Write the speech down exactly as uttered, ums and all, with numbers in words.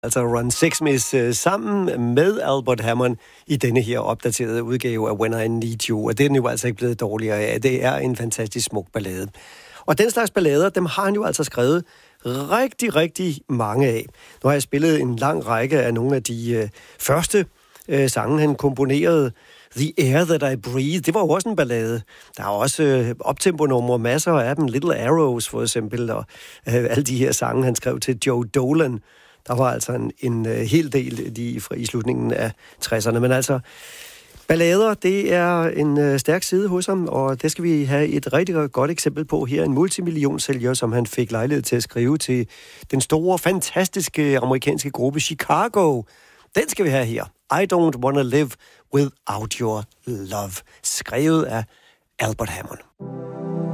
Altså Run Sexsmith uh, sammen med Albert Hammond i denne her opdaterede udgave af When I Need You, og det er den jo altså ikke blevet dårligere af. Det er en fantastisk smuk ballade. Og den slags ballader, dem har han jo altså skrevet rigtig, rigtig mange af. Nu har jeg spillet en lang række af nogle af de uh, første uh, sange, han komponerede. The Air That I Breathe, det var jo også en ballade. Der er også øh, optemponumre, masser af dem. Little Arrows for eksempel, og øh, alle de her sange, han skrev til Joe Dolan. Der var altså en, en øh, hel del de, fra, i slutningen af tresserne. Men altså, ballader, det er en øh, stærk side hos ham, og det skal vi have et rigtig godt eksempel på her. En multimillionsælger, som han fik lejlighed til at skrive til den store, fantastiske amerikanske gruppe Chicago. Den skal vi have her. I Don't Wanna Live Without Your Love, skrevet af Albert Hammond.